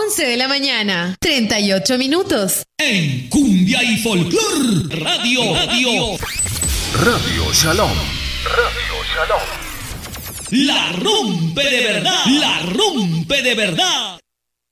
11 de la mañana, 38 minutos. En Cumbia y Folclor Radio Shalom. La rompe de verdad.